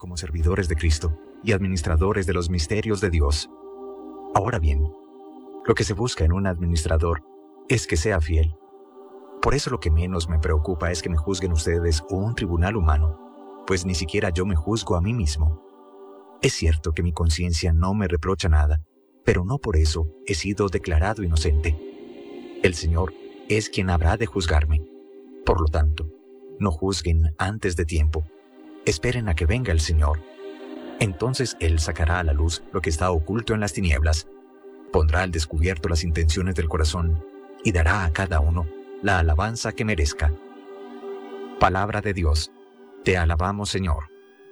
como servidores de Cristo y administradores de los misterios de Dios. Ahora bien, lo que se busca en un administrador es que sea fiel. Por eso lo que menos me preocupa es que me juzguen ustedes o un tribunal humano, pues ni siquiera yo me juzgo a mí mismo. Es cierto que mi conciencia no me reprocha nada, pero no por eso he sido declarado inocente. El Señor es quien habrá de juzgarme. Por lo tanto, no juzguen antes de tiempo. Esperen a que venga el Señor. Entonces Él sacará a la luz lo que está oculto en las tinieblas, pondrá al descubierto las intenciones del corazón y dará a cada uno la alabanza que merezca. Palabra de Dios. Te alabamos, Señor.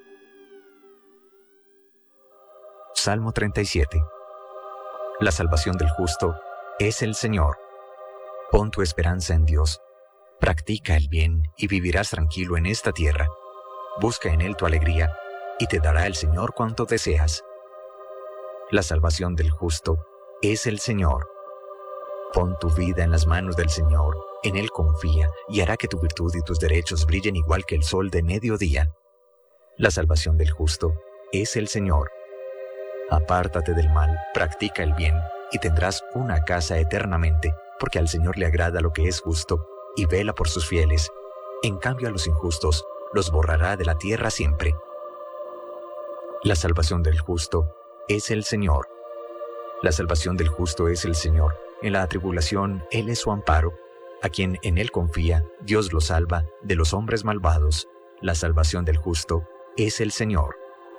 Salmo 37. La salvación del justo es el Señor. Pon tu esperanza en Dios. Practica el bien y vivirás tranquilo en esta tierra. Busca en Él tu alegría y te dará el Señor cuanto deseas. La salvación del justo es el Señor. Pon tu vida en las manos del Señor, en Él confía y hará que tu virtud y tus derechos brillen igual que el sol de mediodía. La salvación del justo es el Señor. Apártate del mal, practica el bien y tendrás una casa eternamente, porque al Señor le agrada lo que es justo y vela por sus fieles. En cambio a los injustos los borrará de la tierra siempre. La salvación del justo es el Señor. La salvación del justo es el Señor. En la tribulación Él es su amparo. A quien en Él confía, Dios lo salva de los hombres malvados. La salvación del justo es el Señor.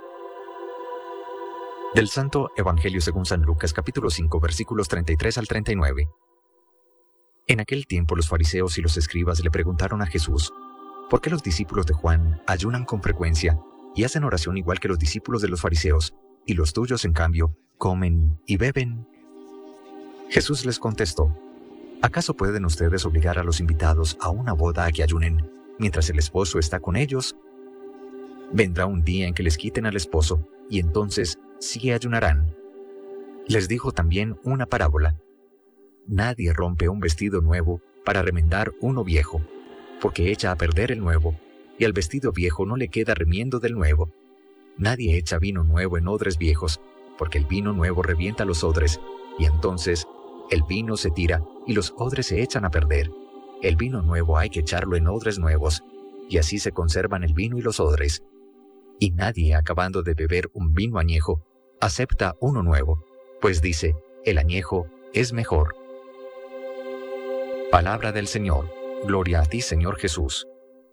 Del Santo Evangelio según San Lucas, capítulo 5, versículos 33 al 39. En aquel tiempo los fariseos y los escribas le preguntaron a Jesús, ¿por qué los discípulos de Juan ayunan con frecuencia y hacen oración igual que los discípulos de los fariseos, y los tuyos, en cambio, comen y beben? Jesús les contestó, ¿acaso pueden ustedes obligar a los invitados a una boda a que ayunen, mientras el esposo está con ellos? Vendrá un día en que les quiten al esposo, y entonces sí ayunarán. Les dijo también una parábola. Nadie rompe un vestido nuevo para remendar uno viejo, porque echa a perder el nuevo, y al vestido viejo no le queda remiendo del nuevo. Nadie echa vino nuevo en odres viejos, porque el vino nuevo revienta los odres, y entonces el vino se tira y los odres se echan a perder. El vino nuevo hay que echarlo en odres nuevos, y así se conservan el vino y los odres. Y nadie, acabando de beber un vino añejo, acepta uno nuevo, pues dice, el añejo es mejor. Palabra del Señor. Gloria a ti, Señor Jesús.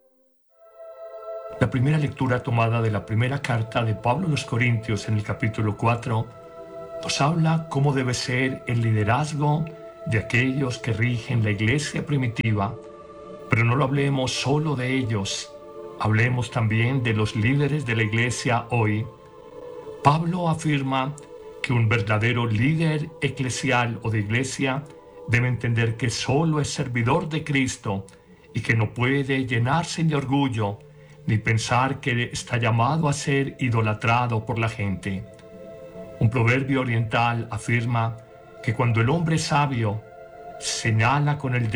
La primera lectura tomada de la primera carta de Pablo a los Corintios en el capítulo 4 nos habla cómo debe ser el liderazgo de aquellos que rigen la iglesia primitiva, pero no lo hablemos solo de ellos, hablemos también de los líderes de la iglesia hoy. Pablo afirma que un verdadero líder eclesial o de iglesia debe entender que solo es servidor de Cristo y que no puede llenarse de orgullo ni pensar que está llamado a ser idolatrado por la gente. Un proverbio oriental afirma que cuando el hombre sabio señala con el